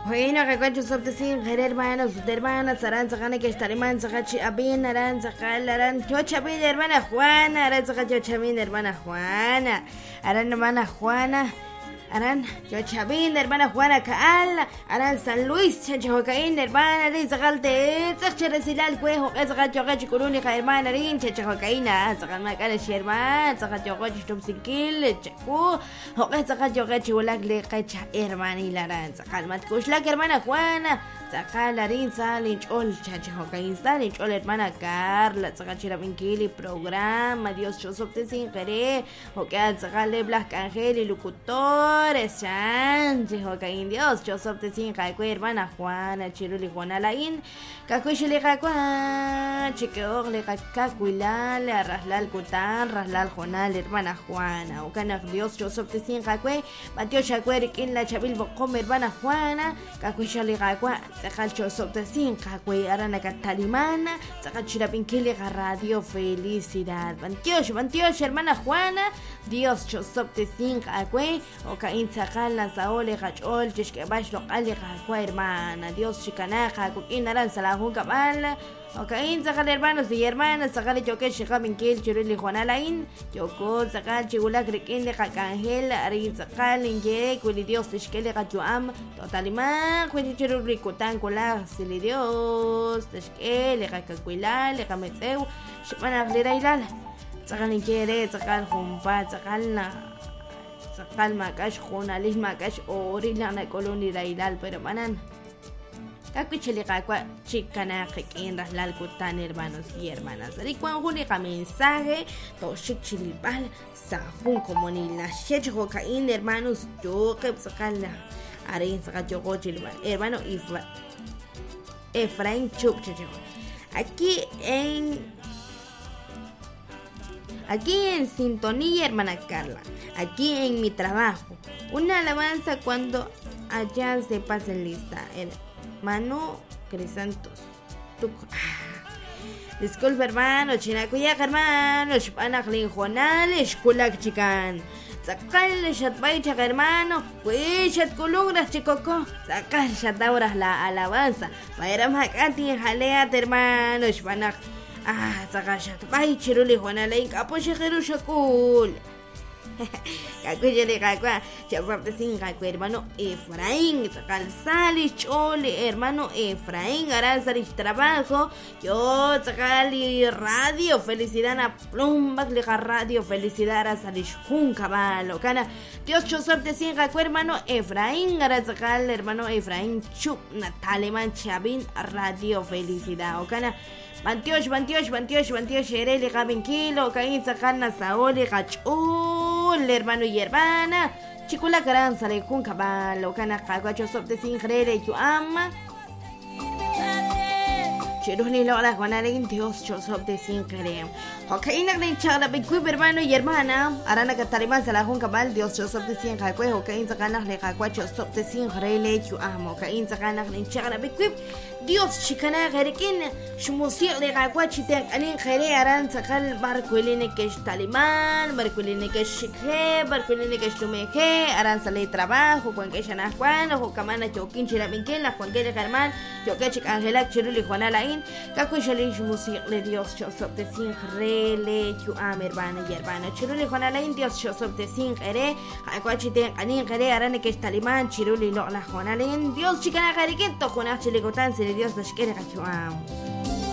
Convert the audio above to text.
Bueno, recuerdo sobre sin hermanos, hermanas, aran sacane que estarán sacachi abin, aran sacal, aran yo chabin hermana Juana, aran saca yo chabin hermana Juana, aran hermana Juana. Aran, yo chabin, hermana Juana Kaal, Aran San Luis, Chachajocaín, hermana Rin, Zacalte, Zacharesilal, Cuejo, Zacachocachi, Curúnica, hermana Rin, Chachajocaína, Zacalmacana, Sherman, Zacachocachi, Tumsikil, Chacu, Zacachocachi, Ulakle, Cacha, hermana Hilaran, Zacalmat Kuslak, hermana Juana, Zacalarin, Salinch, Ol, Chachajocaín, Salinch, Ol, hermana Carla, Zacachira Vinkili, programa, Dios, Chosopte sin querer, Ocal, Zacale, Black Angel y Locutor. Sánchez, Joaquín Dios, yo soy de sin Jacue, hermana Juana, Chiruli Juana Lain, Cacuichile Jacua, Chiqueor, le Cacuilal, Raslal Cutan, Raslal Jonal, hermana Juana, Ocana Dios, yo soy de sin Jacue, Mateo Jacue, quien la Chabil Bocom, hermana Juana, Cacuichile Jacua, Zacal yo soy de sin Jacue, Arana Catalimana, Zacachira Pinquile, Radio Felicidad, Mantiosh, hermana Juana, Dios, yo soy de sin Jacue, Caín sacal la saole gachol que bash lo ali gacua hermana Dios chicanaja cuquín aranza la junca bala Caín sacal hermanos y hermanas sacal yo que chica minquil chiruli juanalain yoko sacal chigula criquín de cacangel arin sacal inye cuili Dios tishkele gachuam totalima cuili chiruli cutan cula sili Dios tishkele gacacuila le gameteu shimana glira ilal sacal inye sacal jumpa sacal na Calma, cash, journalismo, cash, orilana, colonia, ilal, pero banan. Cacuchile, cacua, chicana, en raslal, cutan, hermanos y hermanas. Ricuan, junica, mensaje, toshik, chilipal, sahun, como ni la shecho, caín, hermanos, yo que sacan la arin, sacacho, hermano, Efraín Chup, Aquí en sintonía, hermana Carla, aquí en mi trabajo, una alabanza cuando allá se pasen lista, hermano Crisantos. Disculpe, hermano, chinacuya, hermano, shpanaklin jonal, shkulak chican. Sacal shatbaicha, hermano, pues shat colugras chicoco, sacal shatauras la alabanza, para macati jaleat, hermano, shpanak. Sagashat, bay chiruli Juana Lain, capoche jerushakul. Cacuchele cacua, chapapte sin cacu, hermano Efraín, sacal sali chole, hermano Efraín, harán salir trabajo, yo sacali radio, felicidad a plumbas, leja radio, felicidad a salir un caballo, cana, Dios chosopte sin cacu, hermano Efraín, harán sacal, hermano Efraín, chup, nataleman, chabin, radio, felicidad, o cana. Bantiosh, erele gaben kilo, caín sacana saole, gachul, hermano y hermana, chicula caran sale con caballo, cana caguacho sopte sin crere, yo ama. Chiruni lola guanare, Dios chosopte sin crere. Hocaína de chara, becuib, hermano y hermana, arana catariman sala con cabal, Dios chosopte sin cacue, hocaín sacana le caguacho sopte sin crele, yo amo, caín sacana de chara, becuib. Dios chicana garikin shmusir le gaquachi te anin khare aran sakal barkuline que taliman barkuline que shikhe barkuline que shumeje aran sale trabajo con que shana juan o kamana chokin chira minken la juan que herman yo que chic angela chiruli juana lain kaku shali shmusir le Dios chosop te sin khare le chu am hermana y hermana chiruli juana lain Dios chosop te sin khare gaquachi te anin khare aran que taliman chiruli lo la juana lain Dios chicana garikin to khona chili gotan Dios nos quiere cachuam.